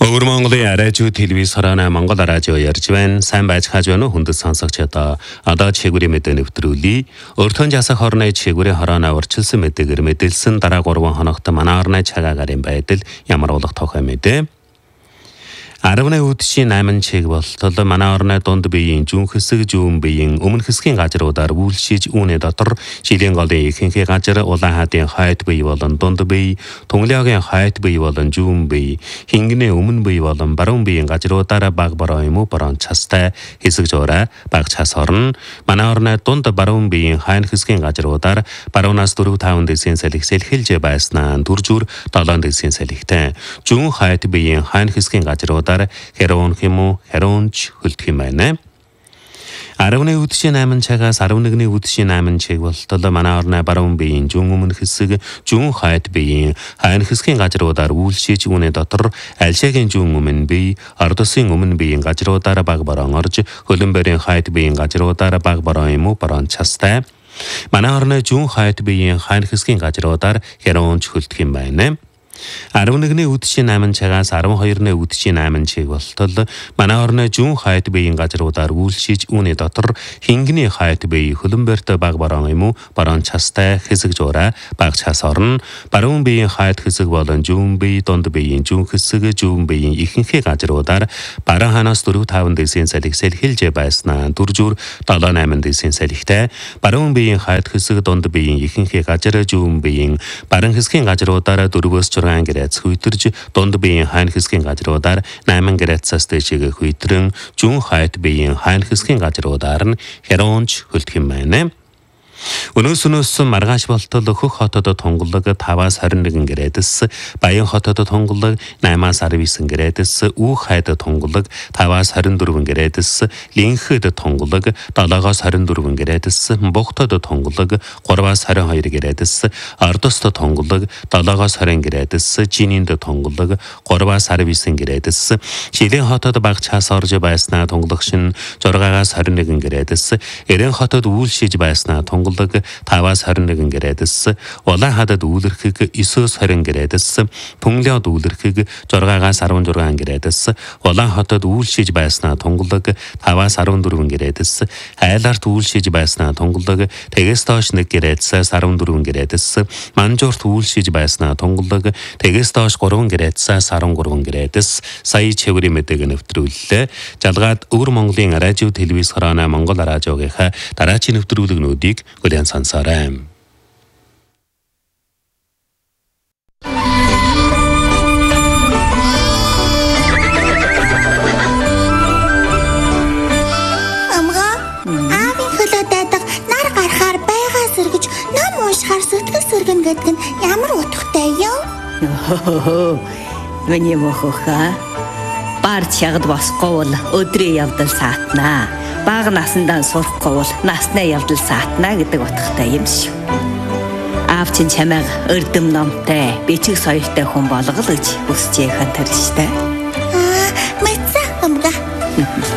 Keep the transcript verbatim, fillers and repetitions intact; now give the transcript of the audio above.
Өвөр Монголын радио телевиз хорооны Монгол радио ярьж байна. Сайн байж хааж байна уу хүндэт сонсогчдоо. Одоо чигүүрийн мэдээ нэвтрүүлье. Өртөн жасах хорны чигүүрийн хорооны урчилсан мэдээгээр мэдээлсэн дараа гурван хоногт манай орны цагаагаар байдал ямар болох тухай мэдээ. Аравны үдшийн найман чиг болтол манай орны дунд биеийн зүүн хэсэг зүүн биеийн өмнө хэсгийн газруудаар үйлшиж үүний дотор шилийн голын ихэнх газар улаан хаадын хойд бие болон дунд бие, Тунгалиагийн хойд бие болон зүүн бие, Хингний өмнө бие болон баруун биеийн газруудаар баг бороо юм уу борон цастай хэсэг зураа баг цас орно. Манай орны дунд баруун биеийн хойд хэсгийн газруудаар баруунаас дөрөв таван десийн салхи сэлхэлж байснаа дүржүр долоон десийн салхитай. Зүүн хойд биеийн хойд хэсгийн газрууд Heroon хэмүү Heroonч хөлдөх юм байна. Аравны үдшийн найман цагаас аравнэгний үдшийн найман чиг болтол манай орны баруун биеийн зүүн өмнө хэсэг зүүн хойд биеийн хойд хэсгийн газруудаар үйлшиж үүний дотор альшагийн зүүн өмнө бие ордосын өмнө биеийн газруудаар баг борон орж хөлөн барийн хойд биеийн газруудаар баг борон юм уу борон цастай. Манай орны зүүн хойд биеийн хойд хэсгийн газруудаар Heroonч хөлдөх юм байна. Аравнэгний үдшийн найман цагаас аравн хоёрны үдшийн найман чиг болтол манай орны зүүн хойд биеийн газруудаар үйлшиж үүний дотор Хингний хойд бие хөлөн барьт баг борон юм уу борон цастай хэсэг зураа баг цас орно. Баруун биеийн хойд хэсэг болон зүүн бие дунд биеийн зүүн хэсэг зүүн биеийн ихэнх газруудаар баруун ханаас дөрөв таван десийн салхи сэлхэлж байснаа дүржүр долоо найман десийн салхитай. Баруун биеийн хойд хэсэг дунд биеийн ихэнх газар зүүн биеийн баруун хэсгийн газруудаар дөрвөөс зургаан гэрээц хүйтэрж дунд биеийн хойд хэсгийн газруудаар найман гэрээцээс дэшиг хүйтрэн зүүн хойд биеийн хойд хэсгийн газруудаар нь Heroonч хөлдөх юм байна. Өнөөс өнөөс маргааш болтол хөх хотод тунгалаг таваас хорин нэгэн гэрээдэс, Баян хотод тунгалаг наймаас арав эсен гэрээдэс, Үүх хайд тунгалаг таваас хорин дөрвөн гэрээдэс, Линхэд тунгалаг долоогоос хорин дөрвөн гэрээдэс, Бугтод тунгалаг гураваас хорин хоёр гэрээдэс, Ордост тунгалаг долоогоос хорин гэрээдэс, Жининд тунгалаг гураваас арав эсен гэрээдэс, Шилийн хотод баг цаас орж байснаа тунгалагшин зургаагаас хорин нэгэн гэрээдэс, Эрен хотод үйлшиж байснаа тунгалаг таваас хорин нэгэн гэрээдэс, Улаан хадад үйлэрхэг есөөс хорин гэрээдэс, Тунгалиод үйлэрхэг зургаагаас арван зургаан гэрээдэс, Улаан хотод үйлшиж байснаа тунгалаг таваас арван дөрвөн гэрээдэс, Айларт үйлшиж байснаа тунгалаг тэгээс доош нэг гэрээдэсээс арван дөрвөн гэрээдэс, Манжуурт үйлшиж байснаа тунгалаг тэгээс доош гурван гэрээдэсээс арван гурван гэрээдэс. Сая чиврийн мэдээг нэвтрүүллээ. Жалгаад Өвөр Монголын радио телевиз хорооны Монгол радиогийнхаа дараачийн нэвтрүүлгнүүдийг Гүлэн сансарай. Амгаа, аавын хөлөө дайдаг нар гарахаар байгаа сэргэж ном уушхаар сэтгэл сэргэн гэдэг нь ямар утгатай юу? Миний мохоха бар чагд босгүй бол өдрийн явдал саатнаа. Бага насандаа сурахгүй бол насны явдал саатнаа гэдэг утгатай юм шүү. Аав чинь чамайг өрдөм номтой, бичиг соёлтой хүн болгол гэж хүсэж яхан тарилжтай.